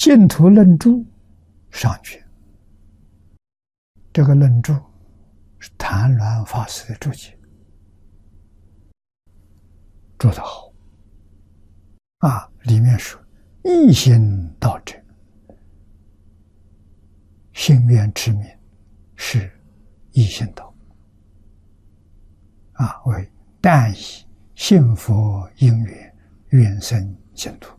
净土论著上卷，这个论著是谭鸾法师的注解，注得好啊！里面说一心道者，心愿之名是一心道啊，为但以信佛因缘愿生净土。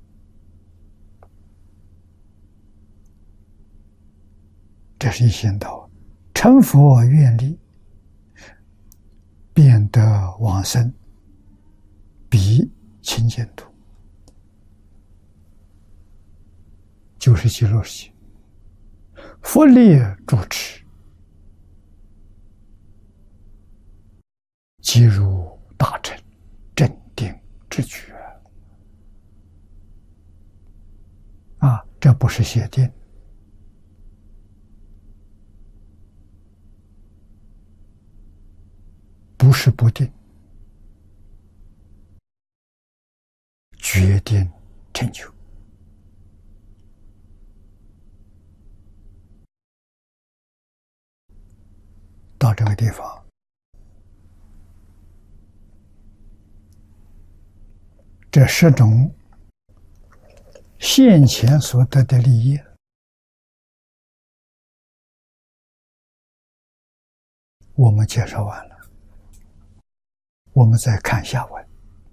这是一心道，成佛愿力，便得往生，彼清净土，就是极乐世界。佛力主持，即如大乘镇定之觉啊！这不是邪定，不是不定，决定成就。到这个地方，这10种现前所得的利益，我们介绍完了，我们再看下文。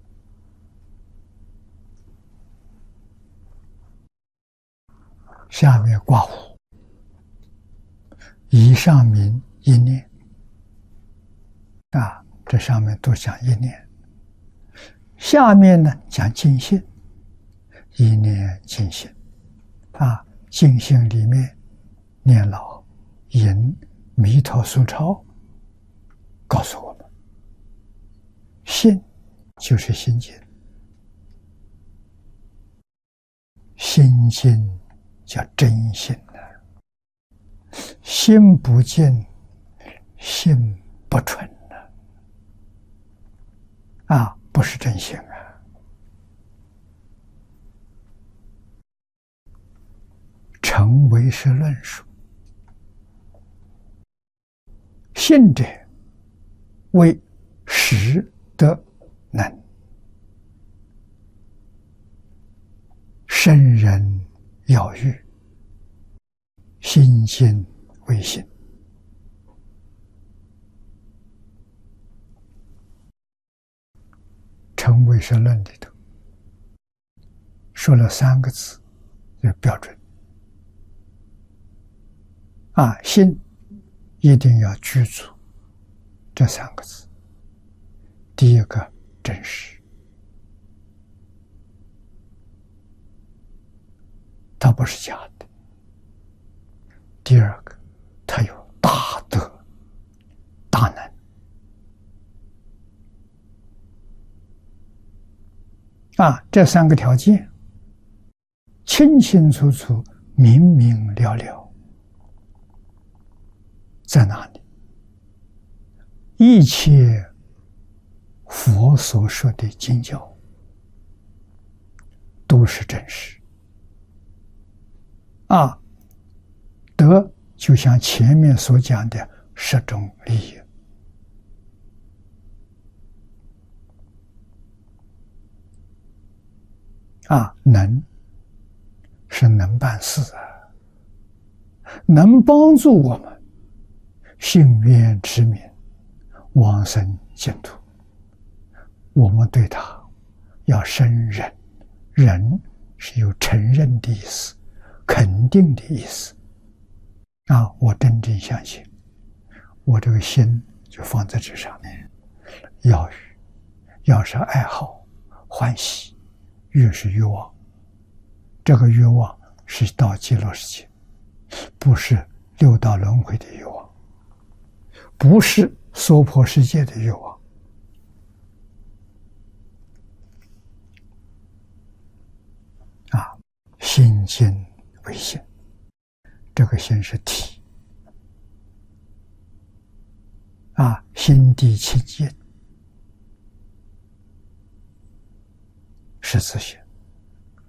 下面括弧，以上名一念啊，这上面都讲一念。下面呢讲净信，一念净信啊，净信里面念老引弥陀俗钞告诉我们，信就是心经，心经叫真心呢，心不净，心不纯啊，不是真心啊。诚唯识论述，信者为识得能，圣人要欲，心经为信。诚唯识论里头说了3个字，就标准啊，心一定要具足这3个字。第一个真实，它不是假的；第二个，它有大德大能啊，这3个条件清清楚楚、明明了了，在哪里？一切佛所说的经教都是真实啊。德就像前面所讲的10种利益啊，能是能办事啊，能帮助我们信愿持名往生净土。我们对他要生忍，忍是有承认的意思，肯定的意思啊。我真正相信，我这个心就放在这上面。要是爱好欢喜，欲是欲望，这个欲望是到极乐世界，不是6道轮回的欲望，不是娑婆世界的欲望啊。心经为性，这个心是体啊，心地清净是自性。